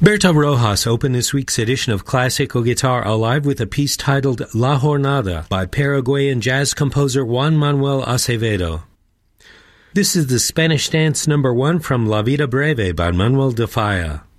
Berta Rojas opened this week's edition of Classical Guitar Alive with a piece titled La Jornada by Paraguayan jazz composer Juan Manuel Acevedo. This is the Spanish Dance No. 1 from La Vida Breve by Manuel de Falla.